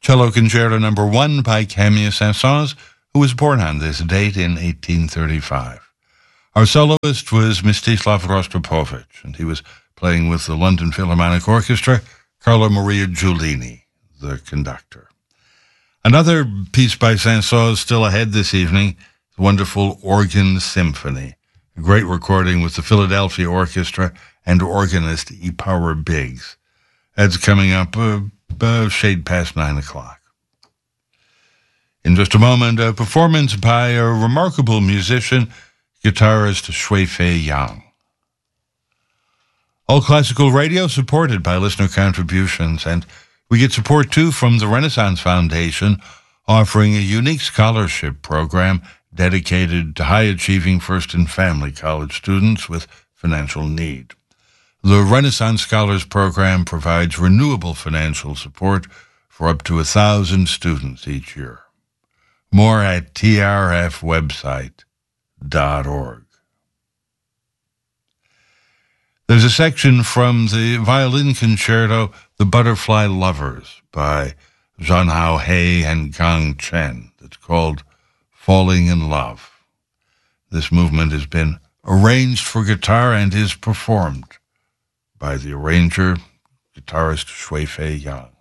Cello Concerto No. 1 by Camille Saint-Saëns, who was born on this date in 1835. Our soloist was Mstislav Rostropovich, and he was playing with the London Philharmonic Orchestra, Carlo Maria Giulini, the conductor. Another piece by Saint-Saëns still ahead this evening, the wonderful Organ Symphony, a great recording with the Philadelphia Orchestra and organist E. Power Biggs. That's coming up a shade past 9 o'clock. In just a moment, a performance by a remarkable musician, guitarist Shui Fei Yang. All Classical Radio supported by listener contributions, and we get support too from the Renaissance Foundation, offering a unique scholarship program dedicated to high-achieving first and family college students with financial need. The Renaissance Scholars Program provides renewable financial support for up to 1,000 students each year. More at trfwebsite.org. There's a section from the violin concerto, The Butterfly Lovers, by Zhanhao He and Gang Chen, that's called Falling in Love. This movement has been arranged for guitar and is performed by the arranger, guitarist Shui Fei Yang.